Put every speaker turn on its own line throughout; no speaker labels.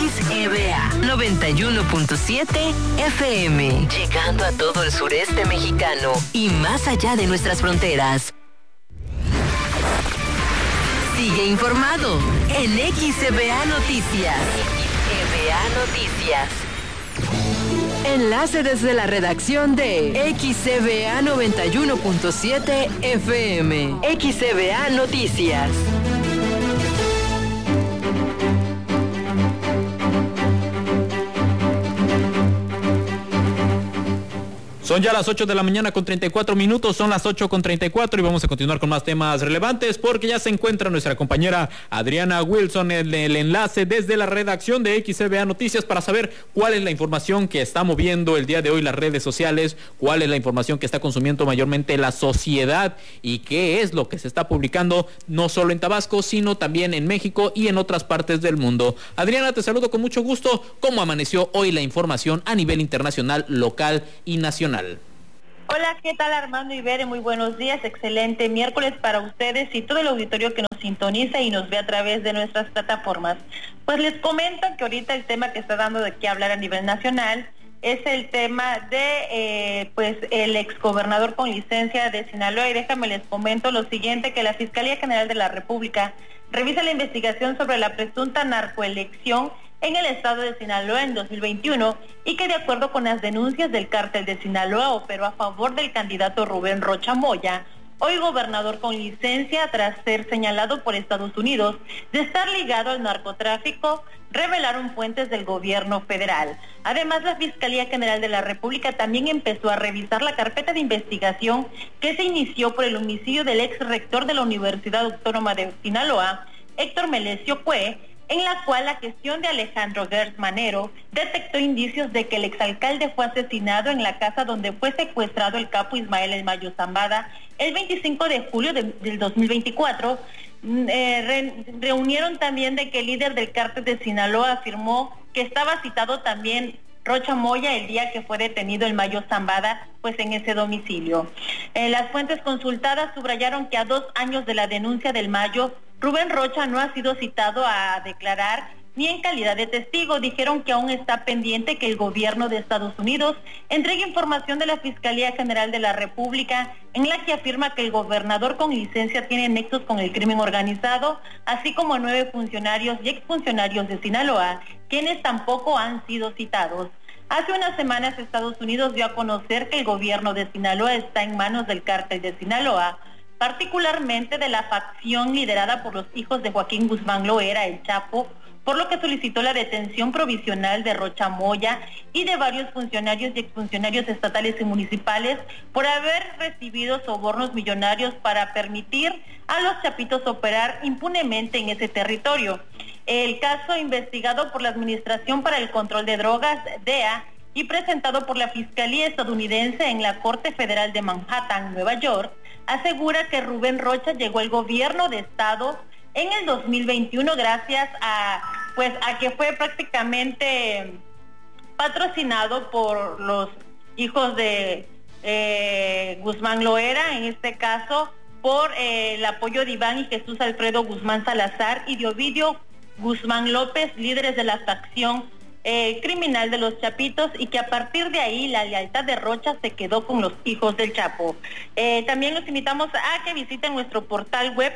XEVA 91.7 FM, llegando a todo el sureste mexicano y más allá de nuestras fronteras. Sigue informado en XEVA Noticias. XEVA Noticias. Enlace desde la redacción de XEVA 91.7 FM. XEVA Noticias.
Son ya las 8 de la mañana con 34 minutos, son las 8 con 34 y vamos a continuar con más temas relevantes porque ya se encuentra nuestra compañera Adriana Wilson en el enlace desde la redacción de XEVA Noticias para saber cuál es la información que está moviendo el día de hoy las redes sociales, cuál es la información que está consumiendo mayormente la sociedad y qué es lo que se está publicando no solo en Tabasco, sino también en México y en otras partes del mundo. Adriana, te saludo con mucho gusto. ¿Cómo amaneció hoy la información a nivel internacional, local y nacional?
Hola, ¿qué tal Armando y Bere? Muy buenos días, excelente miércoles para ustedes y todo el auditorio que nos sintoniza y nos ve a través de nuestras plataformas. Pues les comento que ahorita el tema que está dando de qué hablar a nivel nacional es el tema de el exgobernador con licencia de Sinaloa, y déjame les comento lo siguiente, que la Fiscalía General de la República revisa la investigación sobre la presunta narcoelección en el estado de Sinaloa en 2021 y que de acuerdo con las denuncias del cártel de Sinaloa operó a favor del candidato Rubén Rocha Moya, hoy gobernador con licencia, tras ser señalado por Estados Unidos de estar ligado al narcotráfico, revelaron fuentes del gobierno federal. Además, la Fiscalía General de la República también empezó a revisar la carpeta de investigación que se inició por el homicidio del ex rector de la Universidad Autónoma de Sinaloa, Héctor Melesio Cue, en la cual la gestión de Alejandro Gertz Manero detectó indicios de que el exalcalde fue asesinado en la casa donde fue secuestrado el capo Ismael El Mayo Zambada el 25 de julio del 2024. Reunieron también de que el líder del cártel de Sinaloa afirmó que estaba citado también Rocha Moya el día que fue detenido el Mayo Zambada, pues en ese domicilio. Las fuentes consultadas subrayaron que a 2 años de la denuncia del Mayo, Rubén Rocha no ha sido citado a declarar ni en calidad de testigo. Dijeron que aún está pendiente que el gobierno de Estados Unidos entregue información de la Fiscalía General de la República en la que afirma que el gobernador con licencia tiene nexos con el crimen organizado, así como 9 funcionarios y exfuncionarios de Sinaloa, quienes tampoco han sido citados. Hace unas semanas Estados Unidos dio a conocer que el gobierno de Sinaloa está en manos del cártel de Sinaloa, particularmente de la facción liderada por los hijos de Joaquín Guzmán Loera, el Chapo, por lo que solicitó la detención provisional de Rocha Moya y de varios funcionarios y exfuncionarios estatales y municipales por haber recibido sobornos millonarios para permitir a los chapitos operar impunemente en ese territorio. El caso, investigado por la Administración para el Control de Drogas, DEA, y presentado por la Fiscalía estadounidense en la Corte Federal de Manhattan, Nueva York, asegura que Rubén Rocha llegó al gobierno de estado en el 2021 gracias a que fue prácticamente patrocinado por los hijos de Guzmán Loera, en este caso por el apoyo de Iván y Jesús Alfredo Guzmán Salazar y de Ovidio Guzmán López, líderes de la facción criminal de los Chapitos, y que a partir de ahí la lealtad de Rocha se quedó con los hijos del Chapo. También los invitamos a que visiten nuestro portal web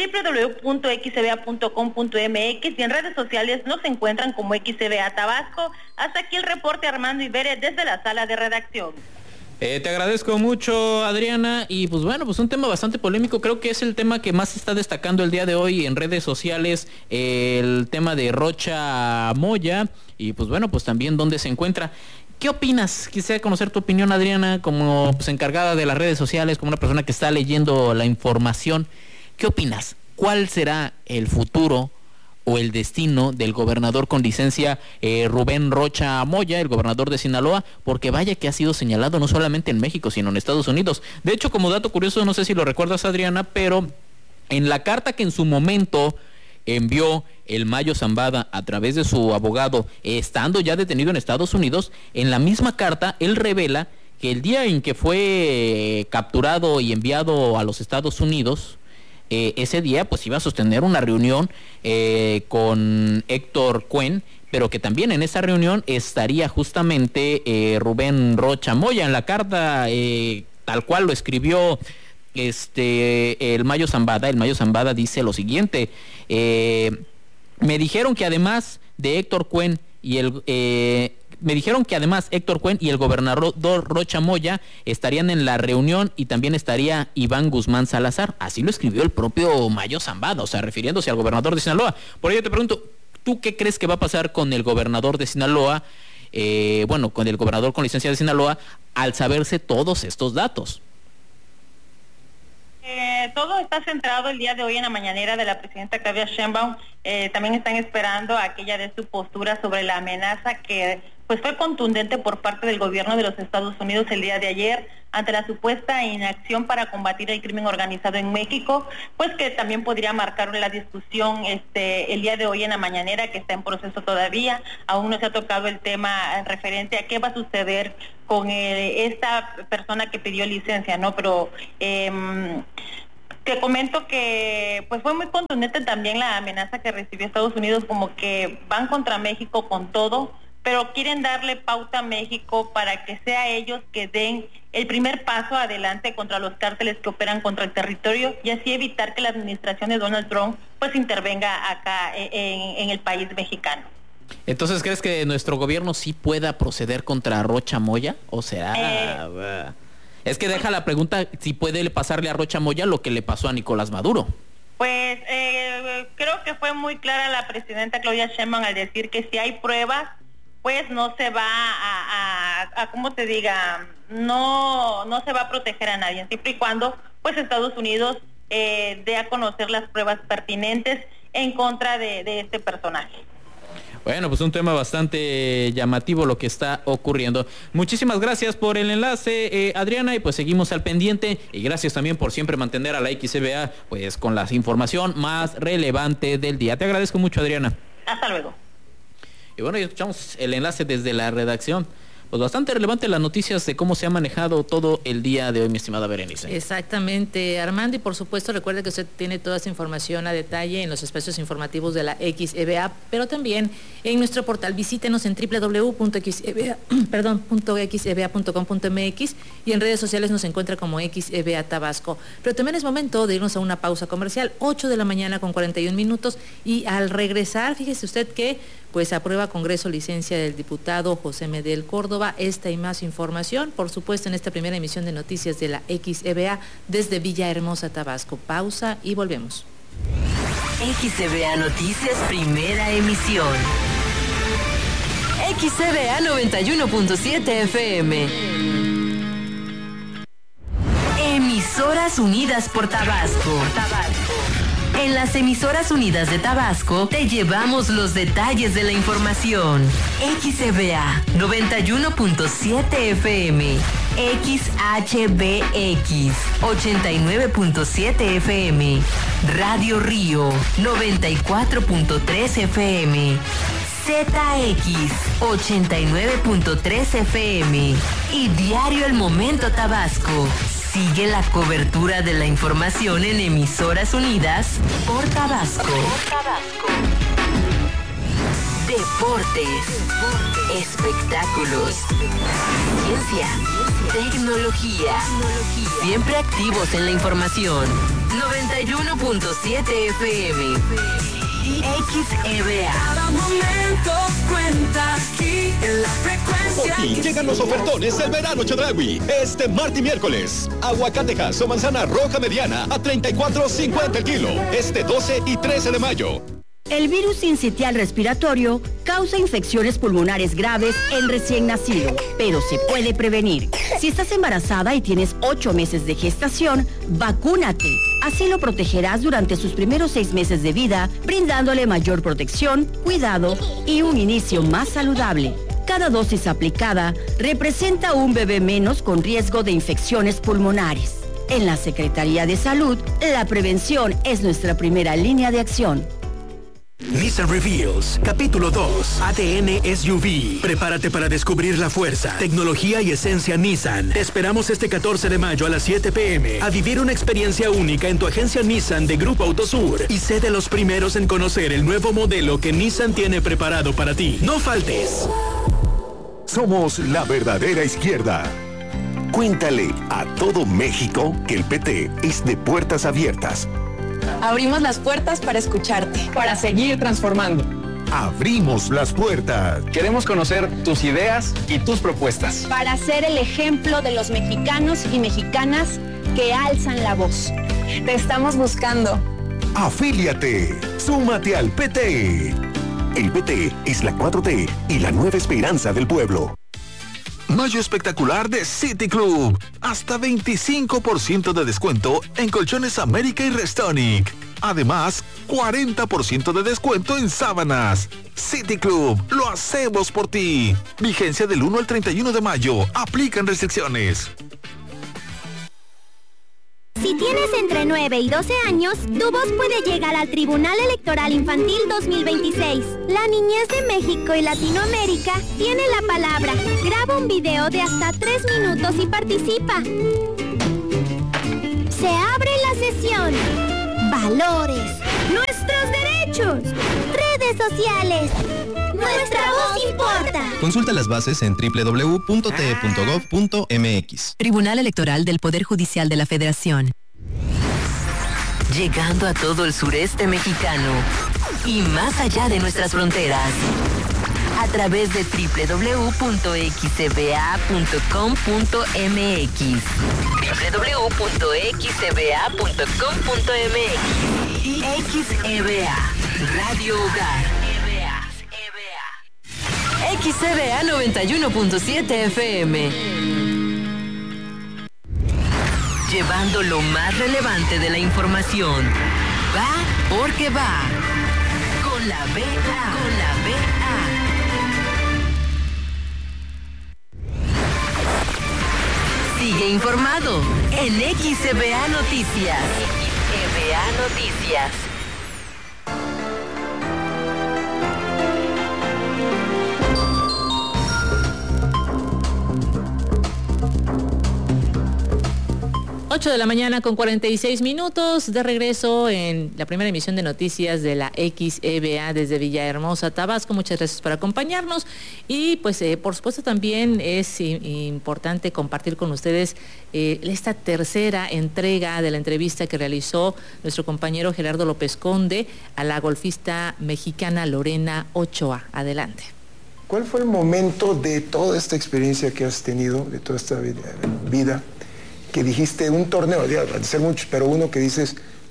www.xeva.com.mx y en redes sociales nos encuentran como XEVA Tabasco. Hasta aquí el reporte, Armando Ibere, desde la sala de redacción.
Te agradezco mucho, Adriana, y pues bueno, pues un tema bastante polémico, creo que es el tema que más se está destacando el día de hoy en redes sociales, el tema de Rocha Moya, y pues bueno, pues también dónde se encuentra. ¿Qué opinas? Quisiera conocer tu opinión, Adriana, como pues encargada de las redes sociales, como una persona que está leyendo la información. ¿Qué opinas? ¿Cuál será el futuro o el destino del gobernador con licencia Rubén Rocha Moya, el gobernador de Sinaloa? Porque vaya que ha sido señalado no solamente en México, sino en Estados Unidos. De hecho, como dato curioso, no sé si lo recuerdas, Adriana, pero en la carta que en su momento envió el Mayo Zambada a través de su abogado, estando ya detenido en Estados Unidos, en la misma carta él revela que el día en que fue capturado y enviado a los Estados Unidos, ese día pues iba a sostener una reunión con Héctor Cuen, pero que también en esa reunión estaría justamente Rubén Rocha Moya. En la carta tal cual lo escribió el Mayo Zambada dice lo siguiente: me dijeron que además Héctor Cuen y el gobernador Rocha Moya estarían en la reunión y también estaría Iván Guzmán Salazar. Así lo escribió el propio Mayo Zambada, o sea, refiriéndose al gobernador de Sinaloa. Por ello te pregunto, ¿tú qué crees que va a pasar con el gobernador de Sinaloa, con el gobernador con licencia de Sinaloa, al saberse todos estos datos?
Todo está centrado el día de hoy en la mañanera de la presidenta Claudia Sheinbaum. También están esperando a que ella dé su postura sobre la amenaza que pues fue contundente por parte del gobierno de los Estados Unidos el día de ayer ante la supuesta inacción para combatir el crimen organizado en México, pues que también podría marcar la discusión el día de hoy en la mañanera, que está en proceso todavía. Aún no se ha tocado el tema referente a qué va a suceder con esta persona que pidió licencia, ¿no? Pero te comento que pues fue muy contundente también la amenaza que recibió Estados Unidos, como que van contra México con todo, pero quieren darle pauta a México para que sea ellos que den el primer paso adelante contra los cárteles que operan contra el territorio y así evitar que la administración de Donald Trump pues intervenga acá en el país mexicano.
Entonces, ¿crees que nuestro gobierno sí pueda proceder contra Rocha Moya? ¿O será...? Es que deja la pregunta si puede pasarle a Rocha Moya lo que le pasó a Nicolás Maduro.
Pues creo que fue muy clara la presidenta Claudia Sheinbaum al decir que si hay pruebas, pues no se va a ¿cómo te diga? No se va a proteger a nadie, siempre y cuando pues Estados Unidos dé a conocer las pruebas pertinentes en contra de este personaje.
Bueno, pues un tema bastante llamativo lo que está ocurriendo. Muchísimas gracias por el enlace, Adriana, y pues seguimos al pendiente. Y gracias también por siempre mantener a la XCBA pues con la información más relevante del día. Te agradezco mucho, Adriana.
Hasta luego.
Y bueno, ya escuchamos el enlace desde la redacción. Pues bastante relevante las noticias de cómo se ha manejado todo el día de hoy, mi estimada Berenice.
Exactamente, Armando, y por supuesto recuerde que usted tiene toda esa información a detalle en los espacios informativos de la XEBA, pero también en nuestro portal. Visítenos en www.xeba.com.mx y en redes sociales nos encuentra como XEBA Tabasco. Pero también es momento de irnos a una pausa comercial, 8 de la mañana con 41 minutos, y al regresar, fíjese usted que pues aprueba Congreso licencia del diputado José Medel Córdoba. Esta y más información, por supuesto, en esta primera emisión de noticias de la XEBA desde Villahermosa, Tabasco. Pausa y volvemos.
XEBA Noticias, primera emisión. XEBA 91.7 FM. Emisoras Unidas por Tabasco. En las Emisoras Unidas de Tabasco te llevamos los detalles de la información. XEBA 91.7 FM, XHBX 89.7 FM, Radio Río 94.3 FM, ZX 89.3 FM y Diario El Momento Tabasco. Sigue la cobertura de la información en Emisoras Unidas por Tabasco. Deportes, espectáculos, ciencia, tecnología. Siempre activos en la información. 91.7 FM. XEBA.
Cada momento cuenta aquí en la frecuencia.
Por fin llegan los ofertones del verano Chedraui. Este martes y miércoles. Aguacatejas o manzana roja mediana a $34.50 el kilo. Este 12 y 13 de mayo.
El virus sincitial respiratorio causa infecciones pulmonares graves en recién nacido, pero se puede prevenir. Si estás embarazada y tienes 8 meses de gestación, vacúnate. Así lo protegerás durante sus primeros 6 meses de vida, brindándole mayor protección, cuidado y un inicio más saludable. Cada dosis aplicada representa un bebé menos con riesgo de infecciones pulmonares. En la Secretaría de Salud, la prevención es nuestra primera línea de acción.
Nissan Reveals, capítulo 2, ADN SUV. Prepárate para descubrir la fuerza, tecnología y esencia Nissan. Te esperamos este 14 de mayo a las 7 p.m. a vivir una experiencia única en tu agencia Nissan de Grupo Autosur y sé de los primeros en conocer el nuevo modelo que Nissan tiene preparado para ti. No faltes.
Somos la verdadera izquierda. Cuéntale a todo México que el PT es de puertas abiertas.
Abrimos las puertas para escucharte, para seguir transformando.
Abrimos las puertas.
Queremos conocer tus ideas y tus propuestas.
Para ser el ejemplo de los mexicanos y mexicanas que alzan la voz.
Te estamos buscando.
Afíliate. Súmate al PT. El PT es la 4T y la nueva esperanza del pueblo.
Mayo espectacular de City Club. Hasta 25% de descuento en colchones América y Restonic. Además, 40% de descuento en sábanas. City Club, lo hacemos por ti. Vigencia del 1 al 31 de mayo. Aplican restricciones.
Si tienes entre 9 y 12 años, tu voz puede llegar al Tribunal Electoral Infantil 2026. La niñez de México y Latinoamérica tiene la palabra. Graba un video de hasta 3 minutos y participa. Se abre la sesión. Valores. Nuestros derechos. Redes sociales. Nuestra voz importa.
Consulta las bases en www.te.gov.mx.
Tribunal Electoral del Poder Judicial de la Federación. Llegando a todo el sureste mexicano y más allá de nuestras fronteras. A través de www.xcba.com.mx. www.xcba.com.mx. Y XEBA, Radio Hogar. XCBA 91.7 FM. Llevando lo más relevante de la información. Va porque va. Con la BA. Con la BA. Sigue informado en XCBA Noticias. XCBA Noticias.
De la mañana con 46 minutos, de regreso en la primera emisión de noticias de la XEBA desde Villahermosa, Tabasco. Muchas gracias por acompañarnos y pues por supuesto también es importante compartir con ustedes esta tercera entrega de la entrevista que realizó nuestro compañero Gerardo López Conde a la golfista mexicana Lorena Ochoa. Adelante.
¿Cuál fue el momento de toda esta experiencia que has tenido, de toda esta vida, que dijiste un torneo, de ser muchos, pero uno que dices,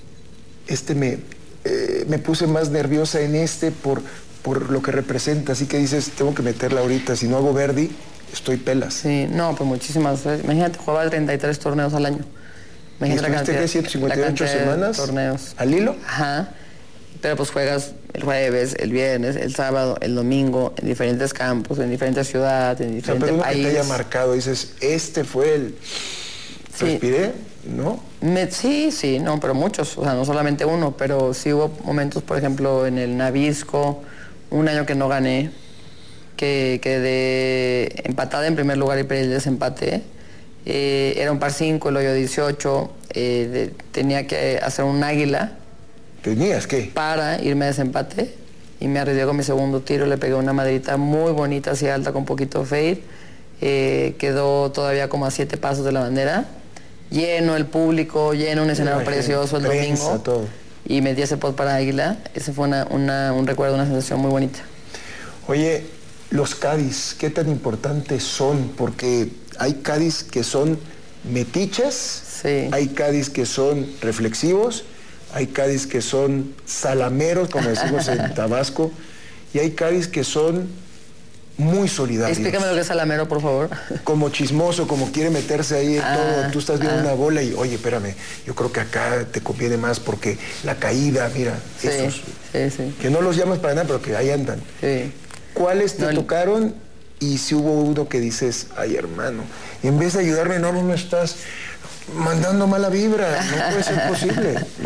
me puse más nerviosa en por lo que representa, así que dices, tengo que meterla ahorita, si no hago Verdi, estoy pelas?
Sí, no, pues muchísimas. Imagínate, jugaba 33 torneos al año.
Imagínate la cantidad, ¿qué? 158 semanas
torneos.
¿Al hilo?
Ajá. Pero pues juegas el jueves, el viernes, el sábado, el domingo, en diferentes campos, en diferentes ciudades, en diferentes países.
Que te haya marcado, dices, fue el... ¿Respiré? ¿No?
Sí, no, pero muchos, o sea, no solamente uno, pero sí hubo momentos, por ejemplo, en el Nabisco, un año que no gané, que quedé empatada en primer lugar y perdí el desempate. Era un par 5, el hoyo 18, tenía que hacer un águila.
¿Tenías qué?
Para irme a desempate y me arriesgué con mi segundo tiro, le pegué una madrita muy bonita, así alta, con poquito fade. Quedó todavía como a 7 pasos de la bandera. Lleno el público, lleno un escenario precioso el domingo.
Todo.
Y metí ese pot para águila. Ese fue un recuerdo, una sensación muy bonita.
Oye, los caddies, ¿qué tan importantes son? Porque hay caddies que son metiches,
sí.
Hay caddies que son reflexivos, hay caddies que son salameros, como decimos en Tabasco, y hay caddies que son muy solidarios.
Explícame lo que es salamero, por favor.
Como chismoso, como quiere meterse ahí en todo. Tú estás viendo una bola y, oye, espérame, yo creo que acá te conviene más porque la caída, mira,
sí,
esos,
sí.
Que no los llamas para nada, pero que ahí andan.
Sí.
¿Cuáles te tocaron? Y si hubo uno que dices, ay, hermano, en vez de ayudarme, no me estás mandando mala vibra, no puede ser posible, ¿no?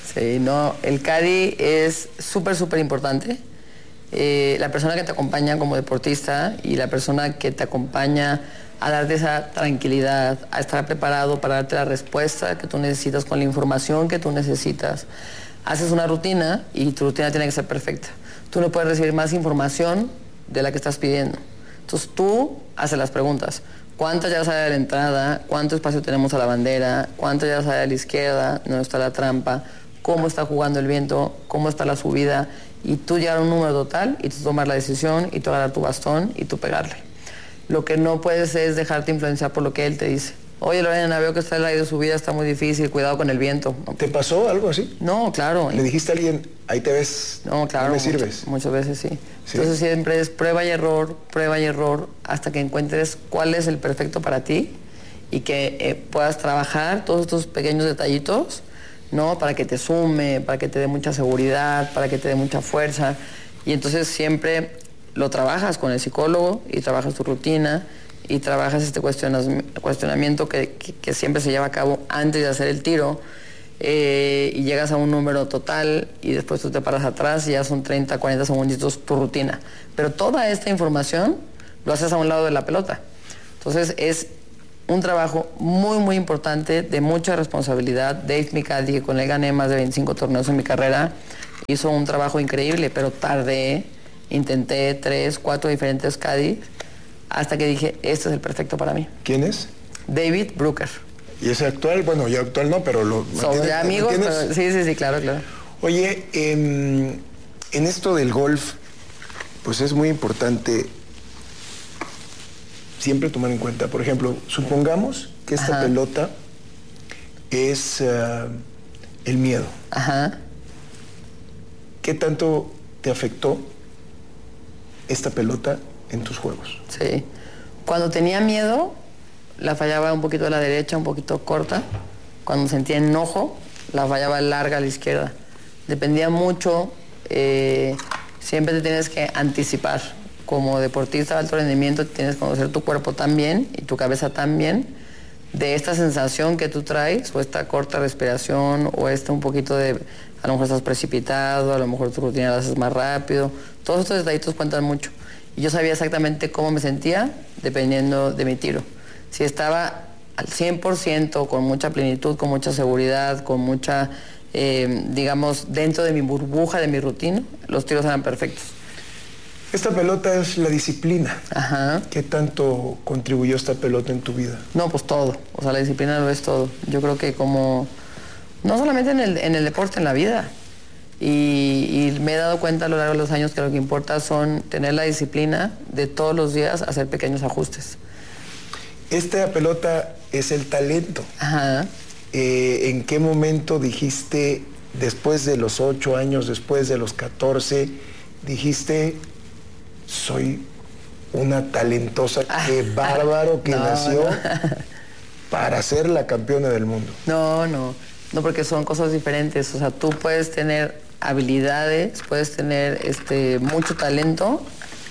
Sí, no, el caddy es súper, súper importante. La persona que te acompaña como deportista y la persona que te acompaña a darte esa tranquilidad, a estar preparado para darte la respuesta que tú necesitas con la información que tú necesitas. Haces una rutina y tu rutina tiene que ser perfecta. Tú no puedes recibir más información de la que estás pidiendo. Entonces tú haces las preguntas. ¿Cuántas yardas hay a la entrada? ¿Cuánto espacio tenemos a la bandera? ¿Cuántas yardas hay a la izquierda? ¿Dónde está la trampa? ¿Cómo está jugando el viento? ¿Cómo está la subida? Y tú llegar a un número total y tú tomar la decisión y tú agarrar tu bastón y tú pegarle. Lo que no puedes es dejarte influenciar por lo que él te dice. Oye, Lorena, veo que está el aire de subida, está muy difícil, cuidado con el viento.
¿Te pasó algo así?
No, claro.
¿Le dijiste a alguien, ahí te ves,
no, claro,
no me sirves?
Muchas veces sí. Entonces siempre es prueba y error, hasta que encuentres cuál es el perfecto para ti y que puedas trabajar todos estos pequeños detallitos, ¿no? Para que te sume, para que te dé mucha seguridad, para que te dé mucha fuerza. Y entonces siempre lo trabajas con el psicólogo y trabajas tu rutina y trabajas este cuestionamiento que siempre se lleva a cabo antes de hacer el tiro y llegas a un número total y después tú te paras atrás y ya son 30, 40 segunditos tu rutina. Pero toda esta información lo haces a un lado de la pelota. Entonces es un trabajo muy, muy importante, de mucha responsabilidad. Dave Micali, que con él gané más de 25 torneos en mi carrera, hizo un trabajo increíble, pero tardé, intenté 3, 4 diferentes caddies hasta que dije, este es el perfecto para mí.
¿Quién es?
David Brooker.
¿Y ese actual? Bueno, ya actual no, pero lo...
Son de amigos, pero, sí, claro.
Oye, en esto del golf, pues es muy importante siempre tomar en cuenta. Por ejemplo, supongamos que esta pelota es el miedo.
Ajá.
¿Qué tanto te afectó esta pelota en tus juegos?
Sí. Cuando tenía miedo, la fallaba un poquito a la derecha, un poquito corta. Cuando sentía enojo, la fallaba larga a la izquierda. Dependía mucho, siempre te tienes que anticipar. Como deportista de alto rendimiento tienes que conocer tu cuerpo tan bien y tu cabeza tan bien de esta sensación que tú traes, o esta corta respiración, o un poquito de, a lo mejor estás precipitado, a lo mejor tu rutina la haces más rápido. Todos estos detallitos cuentan mucho. Y yo sabía exactamente cómo me sentía dependiendo de mi tiro. Si estaba al 100%, con mucha plenitud, con mucha seguridad, con mucha, digamos, dentro de mi burbuja, de mi rutina, los tiros eran perfectos.
Esta pelota es la disciplina.
Ajá.
¿Qué tanto contribuyó esta pelota en tu vida?
No, pues todo. O sea, la disciplina lo es todo. Yo creo que como, no solamente en el deporte, en la vida. Y me he dado cuenta a lo largo de los años que lo que importa son tener la disciplina de todos los días, hacer pequeños ajustes.
Esta pelota es el talento.
Ajá.
¿En qué momento dijiste, después de los 8 años, después de los 14, dijiste, soy una talentosa, qué bárbaro que nació para ser la campeona del mundo?
No, porque son cosas diferentes. O sea, tú puedes tener habilidades, puedes tener mucho talento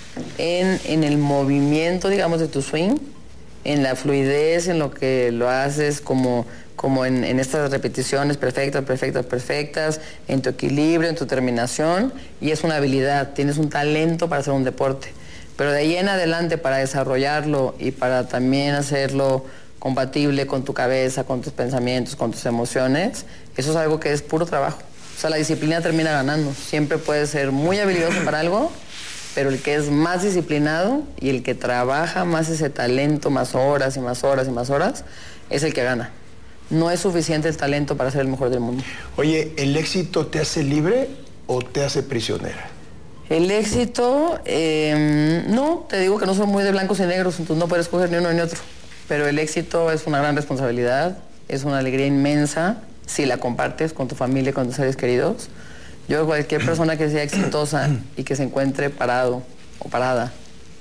en el movimiento, digamos, de tu swing, en la fluidez, en lo que lo haces como en estas repeticiones perfectas, en tu equilibrio, en tu terminación, y es una habilidad, tienes un talento para hacer un deporte. Pero de ahí en adelante, para desarrollarlo y para también hacerlo compatible con tu cabeza, con tus pensamientos, con tus emociones, eso es algo que es puro trabajo. O sea, la disciplina termina ganando. Siempre puedes ser muy habilidoso para algo, pero el que es más disciplinado y el que trabaja más ese talento, más horas y más horas y más horas, es el que gana. No es suficiente el talento para ser el mejor del mundo.
Oye, ¿el éxito te hace libre o te hace prisionera?
El éxito, no, te digo que no son muy de blancos y negros, entonces no puedes escoger ni uno ni otro. Pero el éxito es una gran responsabilidad, es una alegría inmensa si la compartes con tu familia, con tus seres queridos. Yo, cualquier persona que sea exitosa y que se encuentre parado o parada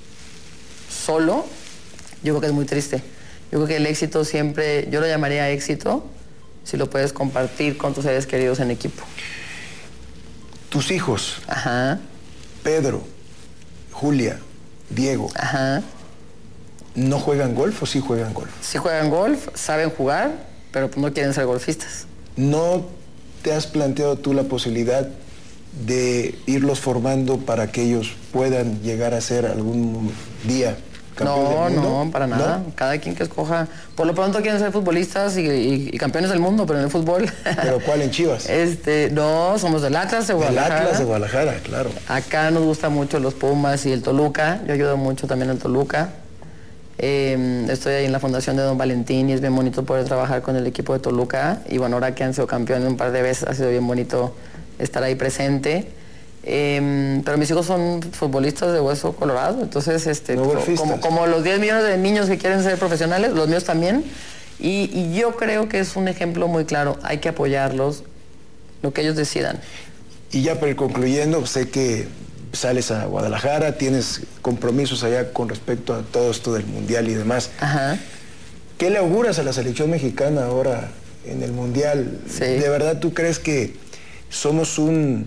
solo, yo creo que es muy triste. Yo creo que el éxito siempre, yo lo llamaría éxito si lo puedes compartir con tus seres queridos en equipo.
Tus hijos,
ajá,
Pedro, Julia, Diego,
ajá,
¿no juegan golf o sí juegan golf?
Sí juegan golf, saben jugar, pero no quieren ser golfistas.
¿No te has planteado tú la posibilidad de irlos formando para que ellos puedan llegar a ser algún día campeón del mundo?
No, para nada. ¿No? Cada quien que escoja. Por lo pronto quieren ser futbolistas y campeones del mundo, pero en el fútbol.
¿Pero cuál, en Chivas?
No, somos del Atlas de Guadalajara.
Del Atlas de Guadalajara, claro.
Acá nos gustan mucho los Pumas y el Toluca. Yo ayudo mucho también al Toluca. Estoy ahí en la fundación de Don Valentín y es bien bonito poder trabajar con el equipo de Toluca. Y bueno, ahora que han sido campeones un par de veces, ha sido bien bonito estar ahí presente. Pero mis hijos son futbolistas de hueso colorado, entonces como los 10 millones de niños que quieren ser profesionales, los míos también. Y yo creo que es un ejemplo muy claro, hay que apoyarlos, lo que ellos decidan.
Y ya para ir concluyendo, sé que sales a Guadalajara, tienes compromisos allá con respecto a todo esto del Mundial y demás.
Ajá.
¿Qué le auguras a la selección mexicana ahora en el Mundial?
Sí.
¿De verdad tú crees que somos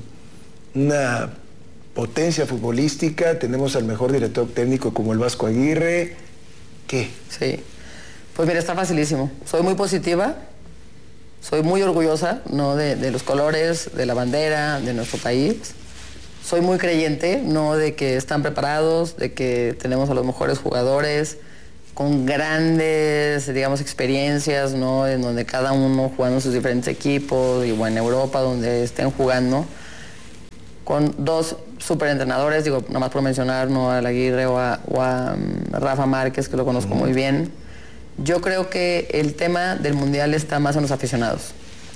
una potencia futbolística? Tenemos al mejor director técnico como el Vasco Aguirre. ¿Qué?
Sí. Pues mira, está facilísimo. Soy muy positiva, soy muy orgullosa, ¿no? de los colores, de la bandera, de nuestro país. Soy muy creyente, ¿no? De que están preparados, de que tenemos a los mejores jugadores, con grandes, digamos, experiencias, ¿no? En donde cada uno jugando en sus diferentes equipos, y bueno, en Europa, donde estén jugando, con 2 superentrenadores, digo, nada más por mencionar, ¿no? Al Aguirre o a Rafa Márquez, que lo conozco muy bien. Yo creo que el tema del Mundial está más en los aficionados.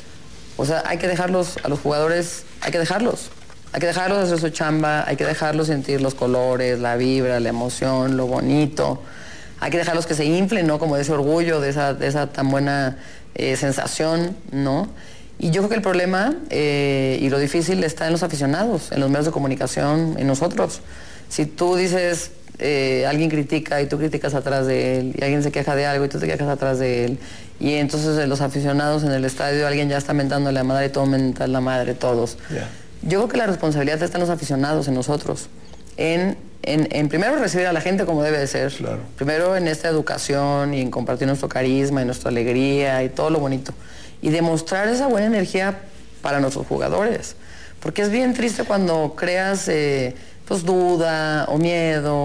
O sea, hay que dejarlos, a los jugadores, hay que dejarlos hacer su chamba, hay que dejarlos sentir los colores, la vibra, la emoción, lo bonito. Hay que dejarlos que se inflen, ¿no? Como de ese orgullo, de esa tan buena sensación, ¿no? Y yo creo que el problema y lo difícil está en los aficionados, en los medios de comunicación, en nosotros. Si tú dices, alguien critica y tú criticas atrás de él, y alguien se queja de algo y tú te quejas atrás de él, y entonces los aficionados en el estadio, alguien ya está mentando la madre y todo mentan la madre, todos. Yeah. Yo creo que la responsabilidad está en los aficionados, en nosotros. En primero recibir a la gente como debe de ser. Claro. Primero en esta educación y en compartir nuestro carisma y nuestra alegría y todo lo bonito. Y demostrar esa buena energía para nuestros jugadores. Porque es bien triste cuando creas pues duda o miedo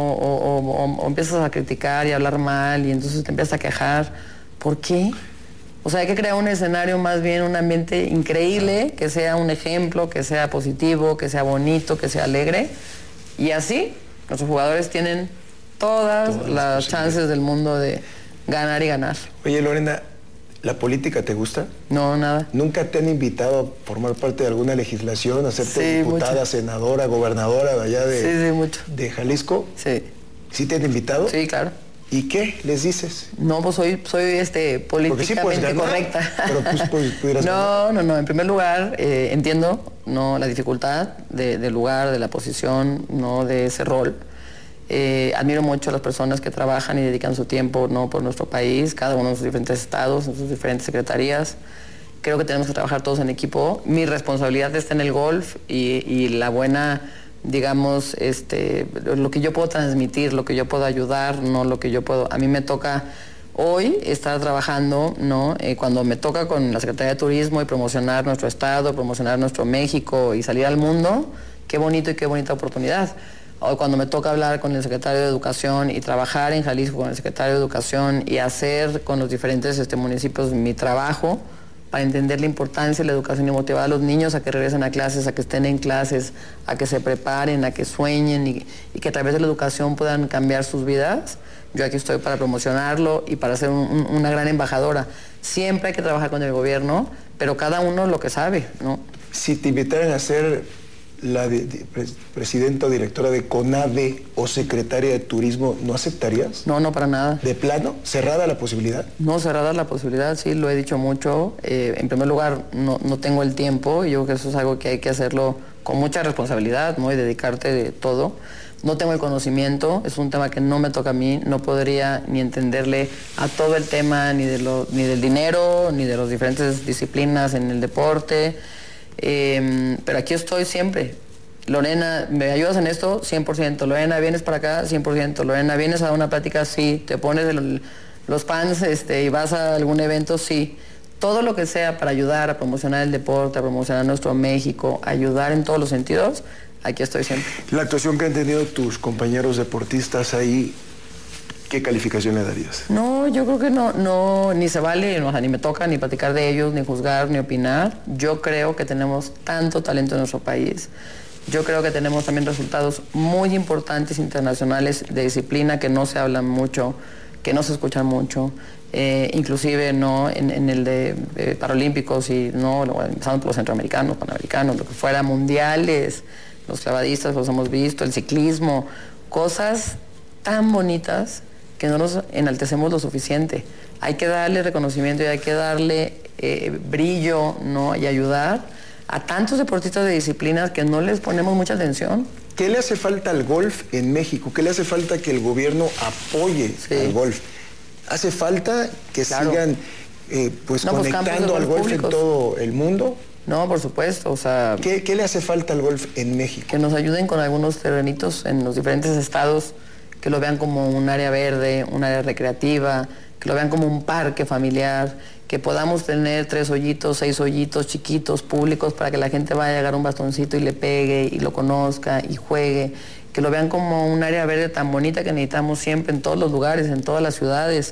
o empiezas a criticar y a hablar mal y entonces te empiezas a quejar. ¿Por qué? O sea, hay que crear un escenario, más bien un ambiente increíble, que sea un ejemplo, que sea positivo, que sea bonito, que sea alegre. Y así, nuestros jugadores tienen todas las chances del mundo de ganar y ganar.
Oye, Lorena, ¿la política te gusta?
No, nada.
¿Nunca te han invitado a formar parte de alguna legislación, a hacerte diputada, mucho. Senadora, gobernadora de allá de Jalisco?
Sí.
¿Sí te han invitado?
Sí, claro.
¿Y qué les dices?
No, pues soy políticamente sí correcta.
Pero pues pudieras
No. En primer lugar, entiendo, ¿no? La dificultad del lugar, de la posición, ¿no? De ese rol. Admiro mucho a las personas que trabajan y dedican su tiempo, ¿no? Por nuestro país, cada uno en sus diferentes estados, en sus diferentes secretarías. Creo que tenemos que trabajar todos en equipo. Mi responsabilidad está en el golf y la buena, digamos, lo que yo puedo transmitir, lo que yo puedo ayudar, no lo que yo puedo. A mí me toca hoy estar trabajando, ¿no? Cuando me toca con la Secretaría de Turismo y promocionar nuestro estado, promocionar nuestro México y salir al mundo, qué bonito y qué bonita oportunidad. Hoy cuando me toca hablar con el secretario de Educación y trabajar en Jalisco con el secretario de Educación y hacer con los diferentes municipios mi trabajo, para entender la importancia de la educación y motivar a los niños a que regresen a clases, a que estén en clases, a que se preparen, a que sueñen y que a través de la educación puedan cambiar sus vidas. Yo aquí estoy para promocionarlo y para ser una gran embajadora. Siempre hay que trabajar con el gobierno, pero cada uno lo que sabe, ¿no?
Si te invitaran a ser la presidenta o directora de CONADE o secretaria de Turismo, ¿no aceptarías?
No, para nada.
¿De plano? ¿Cerrada la posibilidad?
No, cerrada la posibilidad, sí, lo he dicho mucho. En primer lugar, no tengo el tiempo y yo creo que eso es algo que hay que hacerlo con mucha responsabilidad, ¿no? Y dedicarte de todo. No tengo el conocimiento, es un tema que no me toca a mí, no podría ni entenderle a todo el tema, ni del dinero, ni de las diferentes disciplinas en el deporte. Pero aquí estoy siempre. Lorena, ¿me ayudas en esto? 100%. Lorena, ¿vienes para acá? 100%. Lorena, ¿vienes a una plática? Sí. ¿Te pones los pants y vas a algún evento? Sí. todo lo que sea para ayudar a promocionar el deporte, a promocionar nuestro México, ayudar en todos los sentidos, aquí estoy siempre.
La actuación que han tenido tus compañeros deportistas ahí, ¿qué calificación le darías?
No, yo creo que no, ni se vale, o sea, ni me toca ni platicar de ellos, ni juzgar, ni opinar. Yo creo que tenemos tanto talento en nuestro país. Yo creo que tenemos también resultados muy importantes internacionales de disciplina que no se hablan mucho, que no se escuchan mucho. Inclusive no en el de Paralímpicos y no, empezando por los centroamericanos, panamericanos, lo que fuera, mundiales, los clavadistas los hemos visto, el ciclismo, cosas tan bonitas que no nos enaltecemos lo suficiente. Hay que darle reconocimiento y hay que darle brillo, ¿no? Y ayudar a tantos deportistas de disciplinas que no les ponemos mucha atención.
¿Qué le hace falta al golf en México? ¿Qué le hace falta que el gobierno apoye al golf? ¿Hace falta que sigan conectando al golf públicos en todo el mundo?
No, por supuesto, o sea...
¿Qué le hace falta al golf en México?
Que nos ayuden con algunos terrenitos en los diferentes estados, que lo vean como un área verde, un área recreativa, que lo vean como un parque familiar, que podamos tener 3 hoyitos, 6 hoyitos chiquitos, públicos, para que la gente vaya a agarrar un bastoncito y le pegue y lo conozca y juegue, que lo vean como un área verde tan bonita que necesitamos siempre en todos los lugares, en todas las ciudades,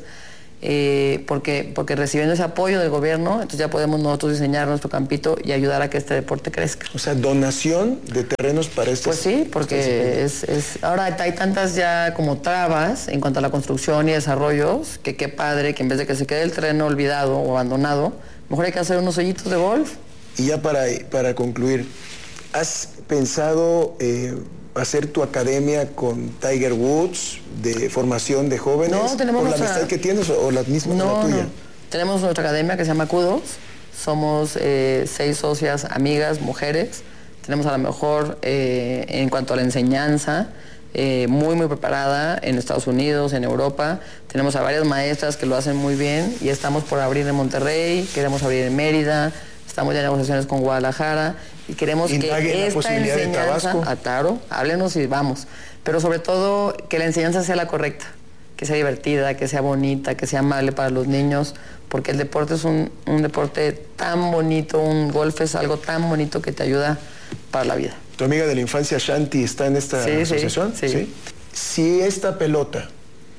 porque recibiendo ese apoyo del gobierno, entonces ya podemos nosotros diseñar nuestro campito y ayudar a que este deporte crezca.
O sea, donación de terrenos para este...
Pues sí, porque ahora hay tantas ya como trabas en cuanto a la construcción y desarrollos, que qué padre que en vez de que se quede el terreno olvidado o abandonado, mejor hay que hacer unos hoyitos de golf.
Y ya para concluir, ¿has pensado hacer tu academia con Tiger Woods de formación de jóvenes?
No, tenemos
¿por la amistad que tienes o la misma que la tuya? No.
Tenemos nuestra academia que se llama Kudos. Somos 6 socias, amigas, mujeres. Tenemos a la mejor en cuanto a la enseñanza, muy preparada en Estados Unidos, en Europa. Tenemos a varias maestras que lo hacen muy bien y estamos por abrir en Monterrey, queremos abrir en Mérida, estamos ya en negociaciones con Guadalajara y queremos que esta enseñanza, claro, háblenos y vamos, pero sobre todo que la enseñanza sea la correcta, que sea divertida, que sea bonita, que sea amable para los niños, porque el deporte es un deporte tan bonito, un golf es algo tan bonito que te ayuda para la vida.
¿Tu amiga de la infancia Shanti está en esta asociación? Sí. Si esta pelota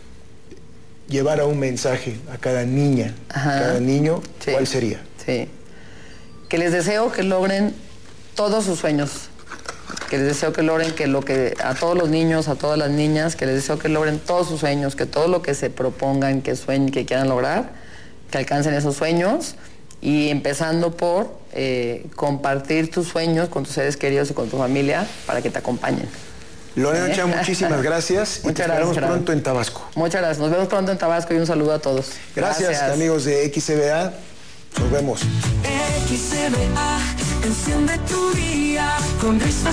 llevara un mensaje a cada niña, a cada niño, ¿cuál sería?
Sí. Que les deseo que logren todos sus sueños, que les deseo que logren a todos los niños, a todas las niñas, que les deseo que logren todos sus sueños, que todo lo que se propongan, que sueñen, que quieran lograr, que alcancen esos sueños y empezando por compartir tus sueños con tus seres queridos y con tu familia para que te acompañen.
Lorena Chá, muchísimas gracias.
Muchas gracias.
Nos vemos pronto en Tabasco.
Muchas gracias. Nos vemos pronto en Tabasco y un saludo a todos.
Gracias. Amigos de XCBA. Nos vemos.
XCBA, enciende tu día con risas.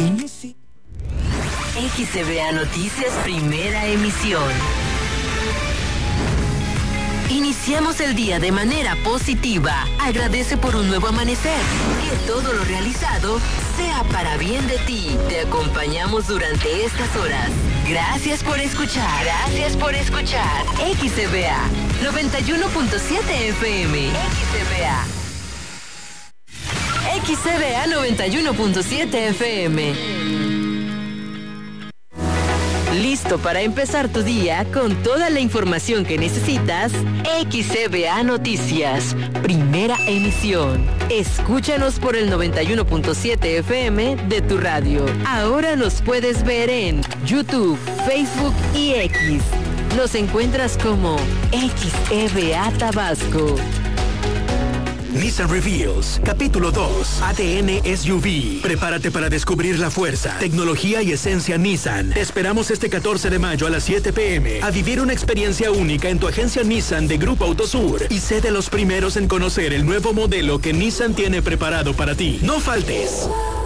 XCBA Noticias, primera emisión. Iniciamos el día de manera positiva. Agradece por un nuevo amanecer. Que todo lo realizado sea para bien de ti. Te acompañamos durante estas horas. Gracias por escuchar. Gracias por escuchar. XCBA 91.7 FM. XCBA. XCBA 91.7 FM. ¿Listo para empezar tu día con toda la información que necesitas? XCBA Noticias, primera emisión. Escúchanos por el 91.7 FM de tu radio. Ahora nos puedes ver en YouTube, Facebook y X. Nos encuentras como XCBA Tabasco.
Nissan Reveals, capítulo 2, ADN SUV. Prepárate para descubrir la fuerza, tecnología y esencia Nissan. Te esperamos este 14 de mayo a las 7 p.m. a vivir una experiencia única en tu agencia Nissan de Grupo Autosur y sé de los primeros en conocer el nuevo modelo que Nissan tiene preparado para ti. No faltes.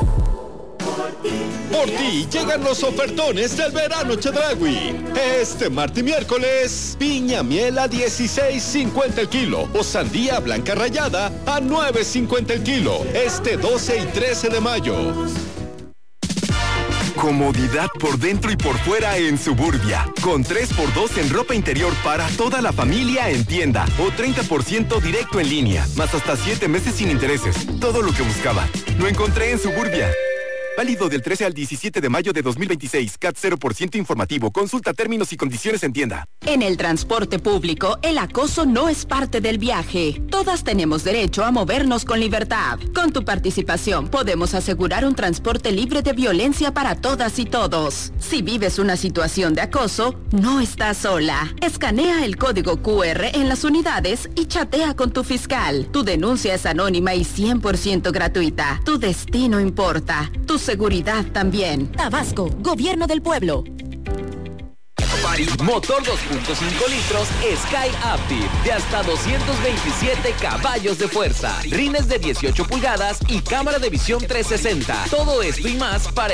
Por ti llegan los ofertones del verano Chedraui. Este martes y miércoles, piña miel a 16.50 el kilo o sandía blanca rallada a 9.50 el kilo. Este 12 y 13 de mayo.
Comodidad por dentro y por fuera en Suburbia. Con 3x2 en ropa interior para toda la familia en tienda. O 30% directo en línea. Más hasta 7 meses sin intereses. Todo lo que buscaba. Lo encontré en Suburbia. Válido del 13 al 17 de mayo de 2026. CAT 0% informativo. Consulta términos y condiciones en tienda.
En el transporte público, el acoso no es parte del viaje. Todas tenemos derecho a movernos con libertad. Con tu participación podemos asegurar un transporte libre de violencia para todas y todos. Si vives una situación de acoso, no estás sola. Escanea el código QR en las unidades y chatea con tu fiscal. Tu denuncia es anónima y 100% gratuita. Tu destino importa. Tu seguridad también.
Tabasco, Gobierno del Pueblo.
Motor 2.5 litros Sky Active de hasta 227 caballos de fuerza, rines de 18 pulgadas y cámara de visión 360. Todo esto y más para